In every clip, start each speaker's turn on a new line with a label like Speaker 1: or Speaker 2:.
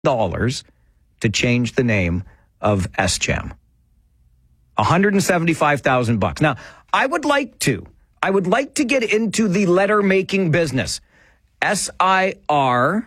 Speaker 1: to change the name of SCHAM. $175,000. Now, I would like to get into the letter making business. SIRJOHNA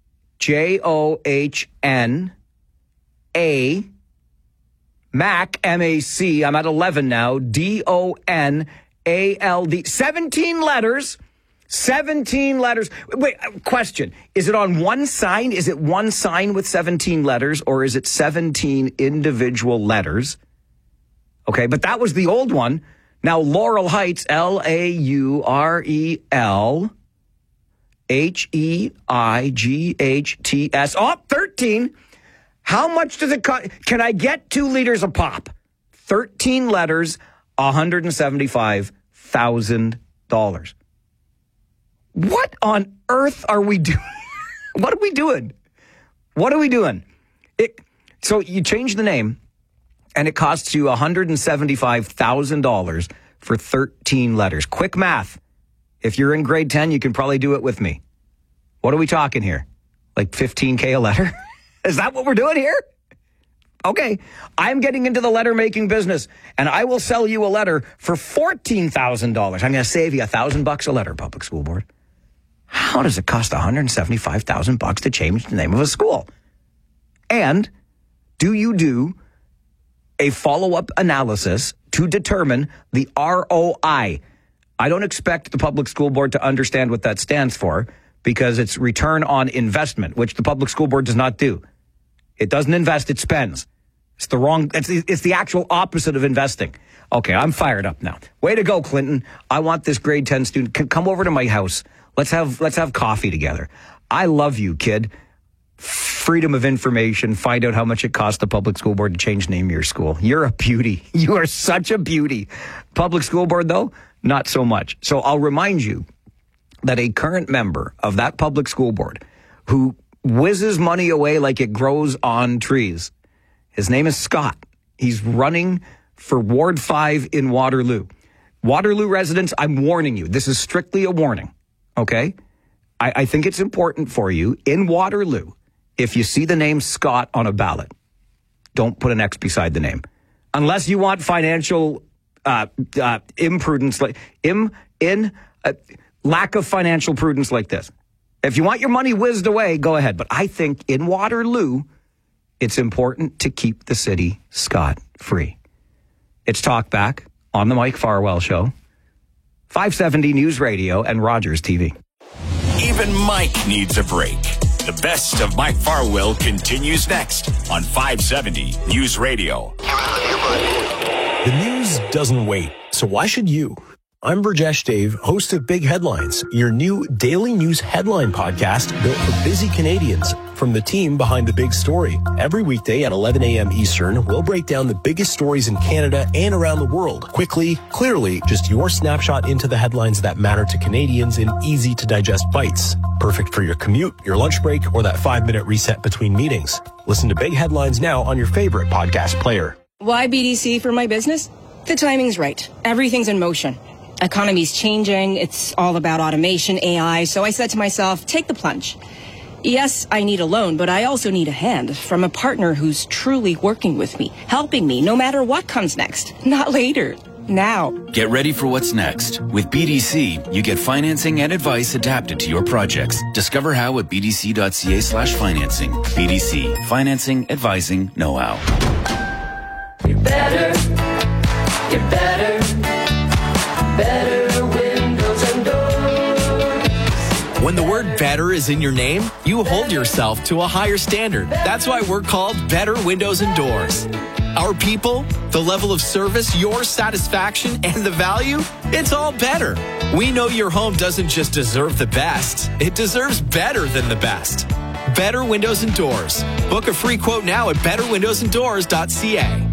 Speaker 1: MAC, M-A-C, I'm at 11 now, DONALD. 17 letters. 17 letters. Wait, question. Is it on one sign? Is it one sign with 17 letters, or is it 17 individual letters? Okay, but that was the old one. Now, Laurel Heights, LAURELHEIGHTS. Oh, 13. How much does it cost? Can I get 2 liters of pop? 13 letters, $175,000. What on earth are we doing? What are we doing? What are we doing? So you change the name, and it costs you $175,000 for 13 letters. Quick math. If you're in grade 10, you can probably do it with me. What are we talking here? Like $15K a letter? Is that what we're doing here? Okay, I'm getting into the letter-making business, and I will sell you a letter for $14,000. I'm going to save you $1,000 a letter, public school board. How does it cost $175,000 to change the name of a school? And do you do a follow-up analysis to determine the ROI? I don't expect the public school board to understand what that stands for, because it's return on investment, which the public school board does not do. It doesn't invest, it spends. It's the actual opposite of investing. Okay, I'm fired up now. Way to go, Clinton. I want this grade 10 student. Come over to my house. Let's have coffee together. I love you, kid. Freedom of information. Find out how much it costs the public school board to change the name of your school. You're a beauty. You are such a beauty. Public school board, though, not so much. So I'll remind you that a current member of that public school board who whizzes money away like it grows on trees, his name is Scott. He's running for Ward 5 in Waterloo. Waterloo residents, I'm warning you. This is strictly a warning, okay? I think it's important for you in Waterloo, if you see the name Scott on a ballot, don't put an X beside the name. Unless you want financial imprudence, lack of financial prudence like this. If you want your money whizzed away, go ahead. But I think in Waterloo, it's important to keep the city scot-free. It's Talkback on the Mike Farwell Show, 570 News Radio and Rogers TV.
Speaker 2: Even Mike needs a break. The best of Mike Farwell continues next on 570 News Radio.
Speaker 3: The news doesn't wait, so why should you? I'm Burjesh Dave, host of Big Headlines, your new daily news headline podcast built for busy Canadians. From the team behind the big story. Every weekday at 11 a.m. Eastern, we'll break down the biggest stories in Canada and around the world. Quickly, clearly, just your snapshot into the headlines that matter to Canadians in easy-to-digest bites. Perfect for your commute, your lunch break, or that 5-minute reset between meetings. Listen to Big Headlines now on your favorite podcast player.
Speaker 4: Why BDC for my business? The timing's right. Everything's in motion. Economy's changing. It's all about automation, AI. So I said to myself, take the plunge. Yes, I need a loan, but I also need a hand from a partner who's truly working with me, helping me no matter what comes next. Not later. Now.
Speaker 5: Get ready for what's next. With BDC, you get financing and advice adapted to your projects. Discover how at bdc.ca/financing. BDC. Financing, advising, know-how.
Speaker 6: You're better. You're better. Better windows and doors.
Speaker 7: When the word better is in your name, you hold yourself to a higher standard. That's why we're called Better Windows and Doors. Our people, the level of service, your satisfaction, and the value, it's all better. We know your home doesn't just deserve the best, it deserves better than the best. Better Windows and Doors. Book a free quote now at betterwindowsanddoors.ca.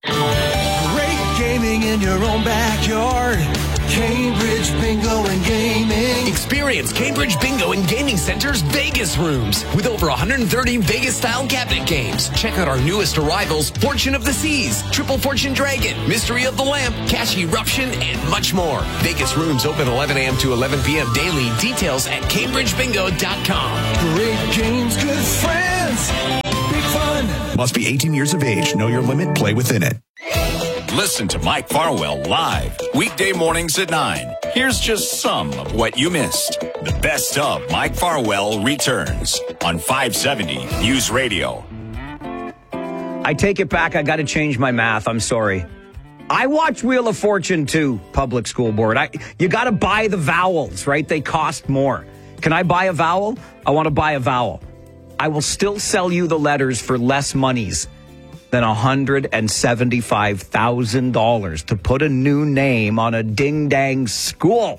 Speaker 8: Great gaming in your own backyard. Cambridge Bingo and Gaming.
Speaker 9: Experience Cambridge Bingo and Gaming Center's Vegas rooms with over 130 Vegas-style cabinet games. Check out our newest arrivals, Fortune of the Seas, Triple Fortune Dragon, Mystery of the Lamp, Cash Eruption, and much more. Vegas rooms open 11 a.m. to 11 p.m. daily. Details at CambridgeBingo.com.
Speaker 8: Great games, good friends. dance. Big fun.
Speaker 10: Must be 18 years of age. Know your limit. Play within it.
Speaker 2: Listen to Mike Farwell live, weekday mornings at 9. Here's just some of what you missed. The best of Mike Farwell returns on 570 News Radio.
Speaker 1: I take it back. I got to change my math. I'm sorry. I watch Wheel of Fortune too, public school board. You got to buy the vowels, right? They cost more. Can I buy a vowel? I want to buy a vowel. I will still sell you the letters for less monies than $175,000 to put a new name on a ding-dang school.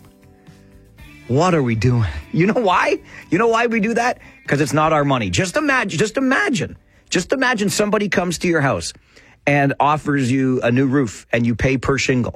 Speaker 1: What are we doing? You know why? You know why we do that? Because it's not our money. Just imagine somebody comes to your house and offers you a new roof and you pay per shingle.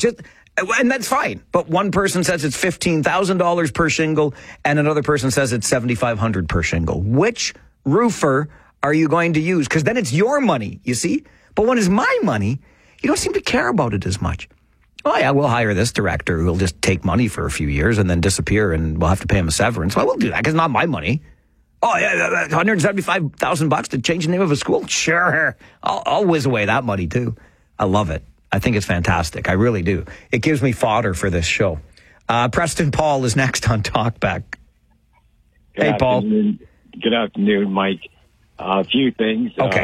Speaker 1: And that's fine. But one person says it's $15,000 per shingle and another person says it's $7,500 per shingle. Which roofer are you going to use? Because then it's your money, you see? But when it's my money, you don't seem to care about it as much. Oh, yeah, we'll hire this director who will just take money for a few years and then disappear and we'll have to pay him a severance. Well, we'll do that because it's not my money. Oh, yeah, $175,000 to change the name of a school? Sure. I'll whiz away that money, too. I love it. I think it's fantastic. I really do. It gives me fodder for this show. Preston Paul is next on Talkback. Hey, Paul.
Speaker 11: Good afternoon, Mike. A few things.
Speaker 1: Okay.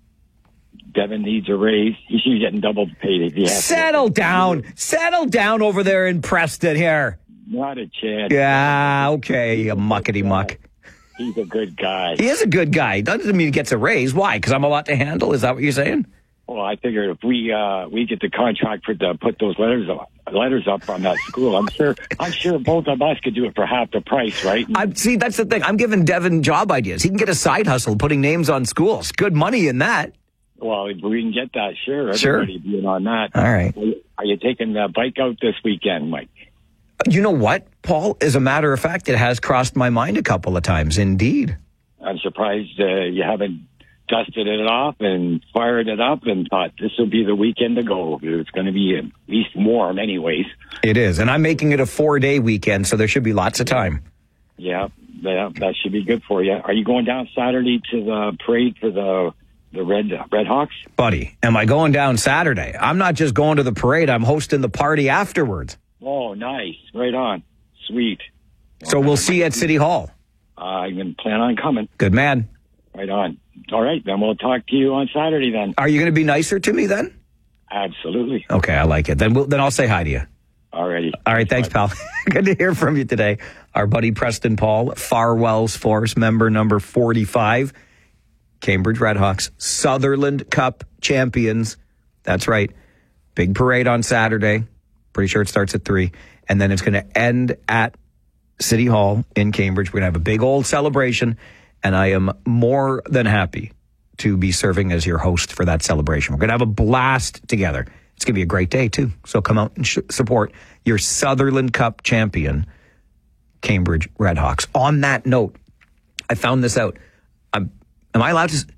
Speaker 11: Devin needs a raise. He should be getting double paid if he has
Speaker 1: Settle down. Settle down over there in Preston here.
Speaker 11: Not a chance.
Speaker 1: Yeah, okay, you muckety muck.
Speaker 11: He's a good guy.
Speaker 1: He is a good guy. Doesn't mean he gets a raise. Why? Because I'm a lot to handle? Is that what you're saying?
Speaker 11: Well, I figured if we get the contract to put those letters up on that school, I'm sure both of us could do it for half the price, right?
Speaker 1: See, that's the thing. I'm giving Devin job ideas. He can get a side hustle putting names on schools. Good money in that.
Speaker 11: Well, if we can get that, sure.
Speaker 1: Sure.
Speaker 11: Everybody being on that.
Speaker 1: All right.
Speaker 11: Are you taking the bike out this weekend, Mike?
Speaker 1: You know what, Paul? As a matter of fact, it has crossed my mind a couple of times, indeed.
Speaker 11: I'm surprised you haven't dusted it off and fired it up and thought this will be the weekend to go. It's going to be at least warm anyways.
Speaker 1: It is, and I'm making it a 4-day weekend, so there should be lots of time.
Speaker 11: Yeah, that should be good for you. Are you going down Saturday to the parade for the Red Hawks?
Speaker 1: Buddy, am I going down Saturday? I'm not just going to the parade. I'm hosting the party afterwards.
Speaker 11: Oh, nice. Right on. Sweet.
Speaker 1: So we'll see you at City Hall.
Speaker 11: I'm going to plan on coming.
Speaker 1: Good man.
Speaker 11: Right on. All right, then we'll talk to you on Saturday then.
Speaker 1: Are you going to be nicer to me then?
Speaker 11: Absolutely.
Speaker 1: Okay, I like it. Then I'll say hi to you.
Speaker 11: All righty.
Speaker 1: All right, thanks, pal. Good to hear from you today. Our buddy Preston Paul, Farwell's Force, member number 45, Cambridge Redhawks, Sutherland Cup champions. That's right. Big parade on Saturday. Pretty sure it starts at 3. And then it's going to end at City Hall in Cambridge. We're going to have a big old celebration. And I am more than happy to be serving as your host for that celebration. We're going to have a blast together. It's going to be a great day, too. So come out and support your Sutherland Cup champion, Cambridge Redhawks. On that note, I found this out. Am I allowed to...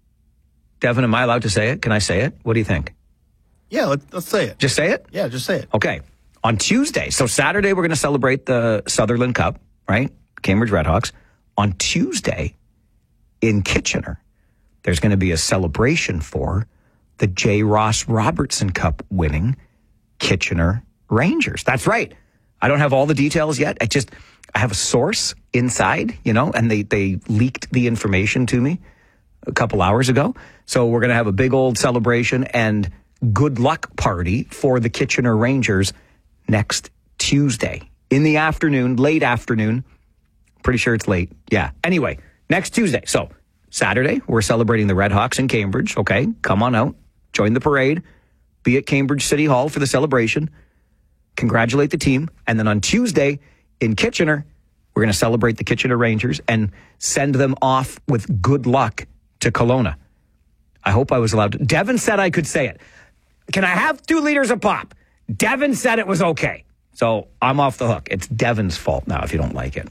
Speaker 1: Devin, am I allowed to say it? Can I say it? What do you think?
Speaker 12: Yeah, let's say it.
Speaker 1: Just say it?
Speaker 12: Yeah, just say it.
Speaker 1: Okay. On Tuesday, so Saturday, we're going to celebrate the Sutherland Cup, right? Cambridge Redhawks. On Tuesday, in Kitchener, there's going to be a celebration for the J. Ross Robertson Cup winning Kitchener Rangers. That's right. I don't have all the details yet. I have a source inside, and they leaked the information to me a couple hours ago. So we're going to have a big old celebration and good luck party for the Kitchener Rangers next Tuesday in the afternoon, late afternoon. Pretty sure it's late. Yeah. Anyway, next Tuesday. So Saturday, we're celebrating the Redhawks in Cambridge. Okay. Come on out. Join the parade. Be at Cambridge City Hall for the celebration. Congratulate the team. And then on Tuesday in Kitchener, we're going to celebrate the Kitchener Rangers and send them off with good luck to Kelowna. I hope I was allowed to. Devin said I could say it. Can I have 2 liters of pop? Devin said it was okay. So I'm off the hook. It's Devin's fault now if you don't like it.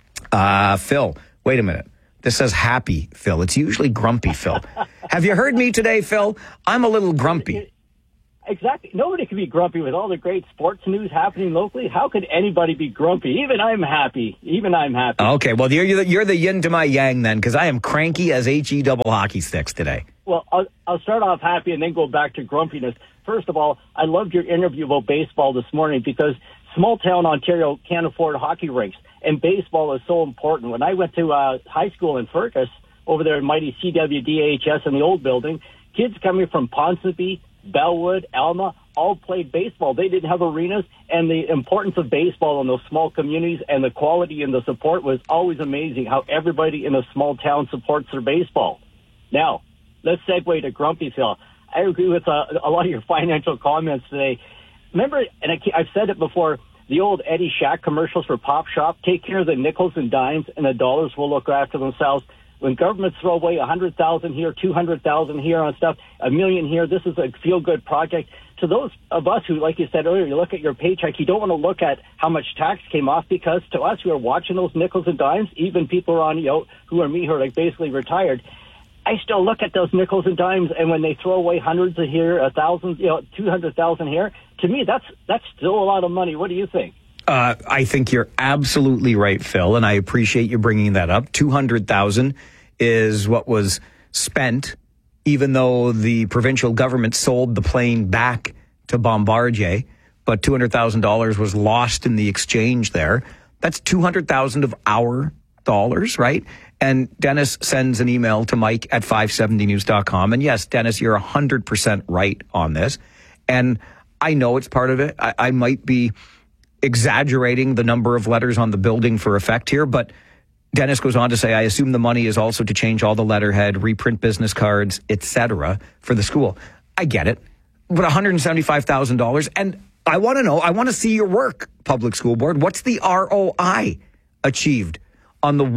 Speaker 1: Phil, wait a minute. This says happy Phil. It's usually grumpy Phil. Have you heard me today, Phil? I'm a little grumpy.
Speaker 13: Exactly. Nobody can be grumpy with all the great sports news happening locally. How could anybody be grumpy? Even I'm happy.
Speaker 1: Okay, well, you're the yin to my yang then, because I am cranky as HE double hockey sticks today.
Speaker 13: Well, I'll start off happy and then go back to grumpiness. First of all, I loved your interview about baseball this morning because small-town Ontario can't afford hockey rinks, and baseball is so important. When I went to high school in Fergus, over there in mighty CWDHS in the old building, kids coming from Ponsonby, Bellwood, Alma, all played baseball. They didn't have arenas, and the importance of baseball in those small communities and the quality and the support was always amazing, how everybody in a small town supports their baseball. Now, let's segue to Grumpy Phil. I agree with a lot of your financial comments today. Remember, and I've said it before, the old Eddie Shack commercials for Pop Shop, take care of the nickels and dimes, and the dollars will look after themselves. When governments throw away $100,000 here, $200,000 here on stuff, $1 million here, this is a feel-good project. To those of us who, like you said earlier, you look at your paycheck, you don't want to look at how much tax came off, because to us who are watching those nickels and dimes, even people on, who are me, who are like basically retired, I still look at those nickels and dimes, and when they throw away hundreds of here, 1,000, 200,000 here, to me, that's still a lot of money. What do you think?
Speaker 1: I think you're absolutely right, Phil, and I appreciate you bringing that up. 200,000 is what was spent, even though the provincial government sold the plane back to Bombardier, but $200,000 was lost in the exchange there. That's 200,000 of our dollars, right? And Dennis sends an email to Mike at 570news.com. And yes, Dennis, you're 100% right on this. And I know it's part of it. I might be exaggerating the number of letters on the building for effect here, but Dennis goes on to say, I assume the money is also to change all the letterhead, reprint business cards, etc. for the school. I get it. But $175,000. And I want to know, I want to see your work, Public School Board. What's the ROI achieved on the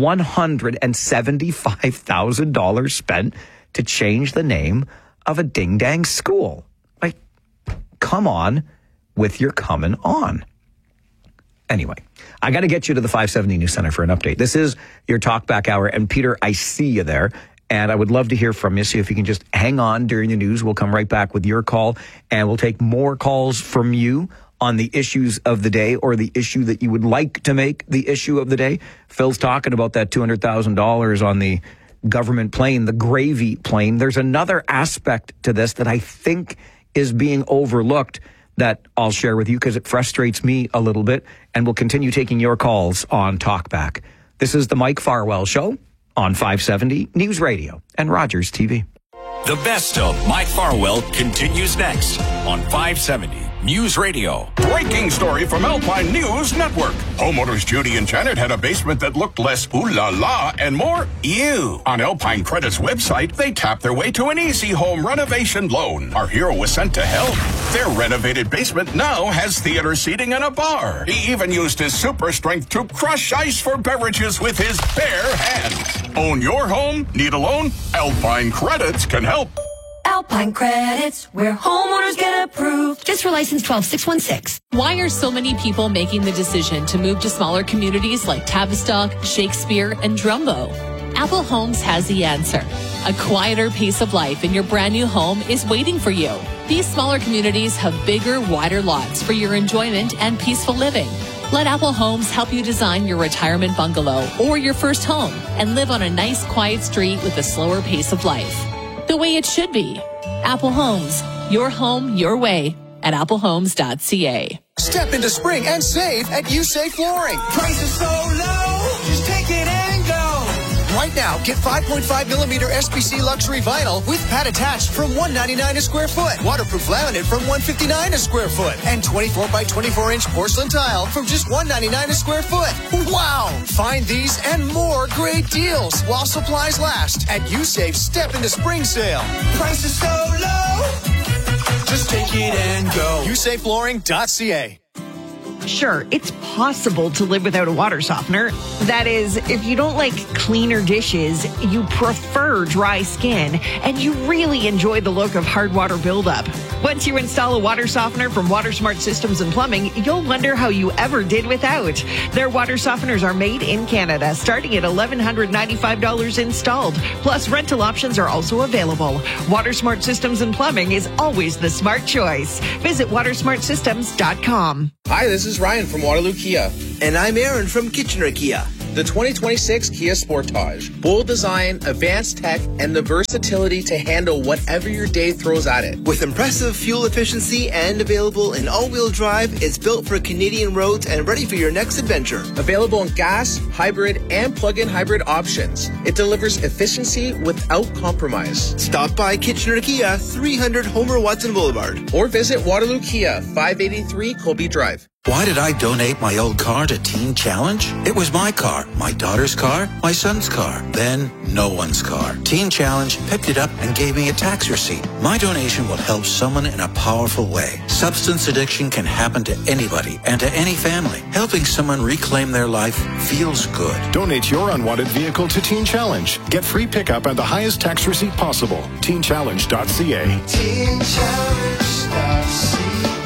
Speaker 1: $175,000 spent to change the name of a ding-dang school? Like, come on with your coming on. Anyway, I got to get you to the 570 News Center for an update. This is your Talkback Hour. And Peter, I see you there. And I would love to hear from you. So if you can just hang on during the news, we'll come right back with your call. And we'll take more calls from you on the issues of the day, or the issue that you would like to make the issue of the day. Phil's talking about that $200,000 on the government plane, the gravy plane. There's another aspect to this that I think is being overlooked that I'll share with you because it frustrates me a little bit, and we'll continue taking your calls on Talkback. This is the Mike Farwell Show on 570 News Radio and Rogers TV.
Speaker 2: The best of Mike Farwell continues next on 570 News Radio.
Speaker 10: Breaking story from Alpine News Network. Homeowners Judy and Janet had a basement that looked less ooh la la and more ew. On Alpine Credit's website, they tapped their way to an easy home renovation loan. Our hero was sent to help. Their renovated basement now has theater seating and a bar. He even used his super strength to crush ice for beverages with his bare hands. Own your home? Need a loan? Alpine Credits can help.
Speaker 14: Alpine Credits, where homeowners get approved. Just for license 12616.
Speaker 15: Why are so many people making the decision to move to smaller communities like Tavistock, Shakespeare, and Drumbo? Apple Homes has the answer. A quieter pace of life in your brand new home is waiting for you. These smaller communities have bigger, wider lots for your enjoyment and peaceful living. Let Apple Homes help you design your retirement bungalow or your first home and live on a nice, quiet street with a slower pace of life. The way it should be. Apple Homes, your home, your way at applehomes.ca.
Speaker 16: Step into spring and save at USAFE Flooring.
Speaker 8: Prices so low, just take it and go.
Speaker 16: Right now, get 5.5 millimeter SPC luxury vinyl with pad attached from $199 a square foot. Waterproof laminate from $159 a square foot. And 24 by 24 inch porcelain tile from just $199 a square foot. Wow! Find these and more great deals while supplies last at USAFE's Step into Spring sale.
Speaker 8: Prices so low, just take it and go.
Speaker 16: USAFEflooring.ca.
Speaker 17: Sure, it's impossible to live without a water softener. That is, if you don't like cleaner dishes, you prefer dry skin, and you really enjoy the look of hard water buildup. Once you install a water softener from WaterSmart Systems and Plumbing, you'll wonder how you ever did without. Their water softeners are made in Canada, starting at $1,195 installed. Plus, rental options are also available. WaterSmart Systems and Plumbing is always the smart choice. Visit watersmartsystems.com.
Speaker 18: Hi, this is Ryan from Waterloo Kia.
Speaker 19: And I'm Aaron from Kitchener Kia.
Speaker 18: The 2026 Kia Sportage. Bold design, advanced tech, and the versatility to handle whatever your day throws at it.
Speaker 19: With impressive fuel efficiency and available in all-wheel drive, it's built for Canadian roads and ready for your next adventure.
Speaker 18: Available in gas, hybrid, and plug-in hybrid options. It delivers efficiency without compromise.
Speaker 19: Stop by Kitchener Kia, 300 Homer Watson Boulevard.
Speaker 18: Or visit Waterloo Kia, 583 Colby Drive.
Speaker 20: Why did I donate my old car to Teen Challenge? It was my car, my daughter's car, my son's car, then no one's car. Teen Challenge picked it up and gave me a tax receipt. My donation will help someone in a powerful way. Substance addiction can happen to anybody and to any family. Helping someone reclaim their life feels good.
Speaker 21: Donate your unwanted vehicle to Teen Challenge. Get free pickup and the highest tax receipt possible. TeenChallenge.ca.
Speaker 6: TeenChallenge.ca.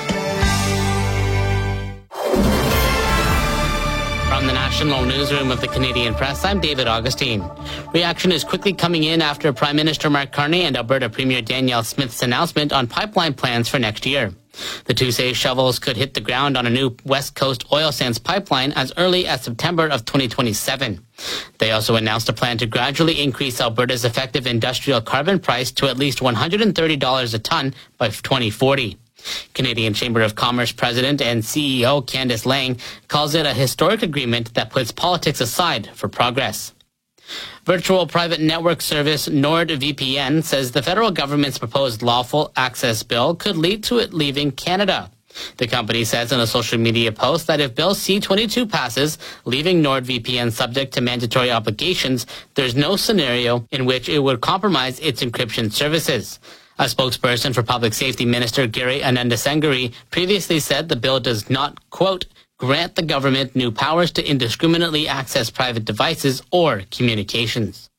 Speaker 22: From the National Newsroom of the Canadian Press, I'm David Augustine. Reaction is quickly coming in after Prime Minister Mark Carney and Alberta Premier Danielle Smith's announcement on pipeline plans for next year. The two say shovels could hit the ground on a new West Coast oil sands pipeline as early as September of 2027. They also announced a plan to gradually increase Alberta's effective industrial carbon price to at least $130 a ton by 2040. Canadian Chamber of Commerce President and CEO Candice Lang calls it a historic agreement that puts politics aside for progress. Virtual private network service NordVPN says the federal government's proposed lawful access bill could lead to it leaving Canada. The company says in a social media post that if Bill C-22 passes, leaving NordVPN subject to mandatory obligations, there's no scenario in which it would compromise its encryption services. A spokesperson for Public Safety Minister Gary Anandasengari previously said the bill does not, quote, grant the government new powers to indiscriminately access private devices or communications.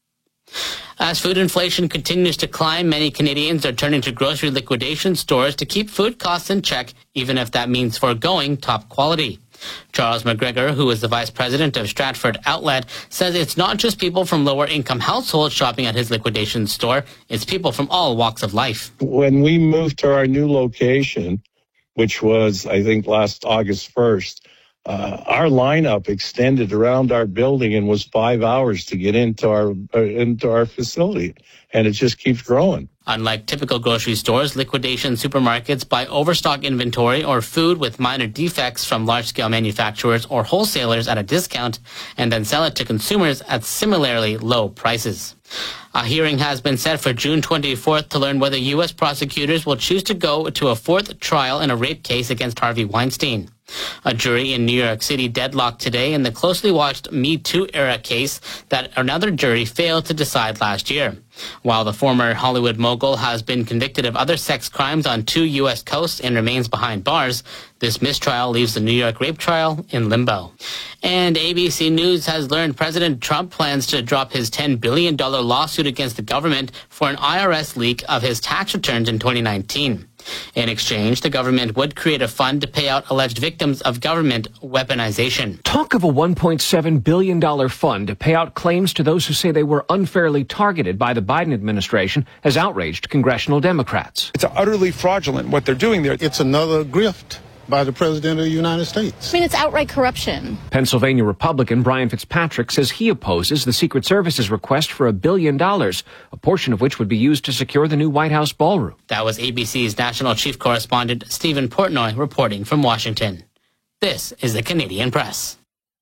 Speaker 22: As food inflation continues to climb, many Canadians are turning to grocery liquidation stores to keep food costs in check, even if that means foregoing top quality. Charles McGregor, who is the vice president of Stratford Outlet, says it's not just people from lower-income households shopping at his liquidation store. It's people from all walks of life.
Speaker 23: When we moved to our new location, which was, I think, last August 1st, our lineup extended around our building and was 5 hours to get into our facility, and it just keeps growing.
Speaker 22: Unlike typical grocery stores, liquidation supermarkets buy overstock inventory or food with minor defects from large-scale manufacturers or wholesalers at a discount and then sell it to consumers at similarly low prices. A hearing has been set for June 24th to learn whether U.S. prosecutors will choose to go to a fourth trial in a rape case against Harvey Weinstein. A jury in New York City deadlocked today in the closely watched Me Too era case that another jury failed to decide last year. While the former Hollywood mogul has been convicted of other sex crimes on 2 U.S. coasts and remains behind bars, this mistrial leaves the New York rape trial in limbo. And ABC News has learned President Trump plans to drop his $10 billion lawsuit against the government for an IRS leak of his tax returns in 2019. In exchange, the government would create a fund to pay out alleged victims of government weaponization.
Speaker 24: Talk of a $1.7 billion fund to pay out claims to those who say they were unfairly targeted by the Biden administration has outraged congressional Democrats.
Speaker 25: It's utterly fraudulent what they're doing there.
Speaker 12: It's another grift by the President of the United States.
Speaker 26: I mean, it's outright corruption.
Speaker 24: Pennsylvania Republican Brian Fitzpatrick says he opposes the Secret Service's request for $1 billion, a portion of which would be used to secure the new White House ballroom.
Speaker 22: That was ABC's national chief correspondent Stephen Portnoy reporting from Washington. This is the Canadian Press.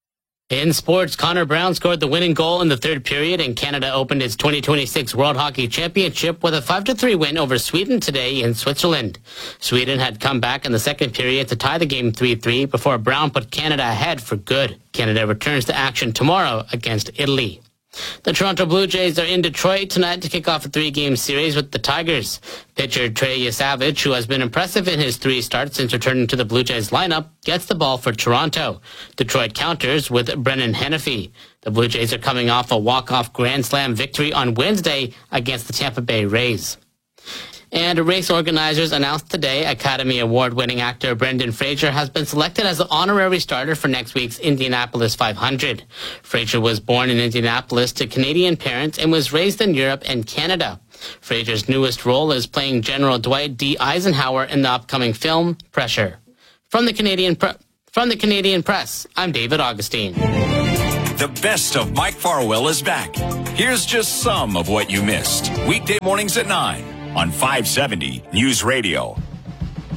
Speaker 22: In sports, Connor Brown scored the winning goal in the third period, and Canada opened its 2026 World Hockey Championship with a 5-3 win over Sweden today in Switzerland. Sweden had come back in the second period to tie the game 3-3 before Brown put Canada ahead for good. Canada returns to action tomorrow against Italy. The Toronto Blue Jays are in Detroit tonight to kick off a 3-game series with the Tigers. Pitcher Trey Yesavich, who has been impressive in his 3 starts since returning to the Blue Jays lineup, gets the ball for Toronto. Detroit counters with Brennan Hennefy. The Blue Jays are coming off a walk-off Grand Slam victory on Wednesday against the Tampa Bay Rays. And race organizers announced today Academy Award-winning actor Brendan Fraser has been selected as the honorary starter for next week's Indianapolis 500. Fraser was born in Indianapolis to Canadian parents and was raised in Europe and Canada. Fraser's newest role is playing General Dwight D. Eisenhower in the upcoming film Pressure. From the Canadian Press, I'm David Augustine.
Speaker 2: The best of Mike Farwell is back. Here's just some of what you missed. Weekday mornings at 9 on 570 News Radio.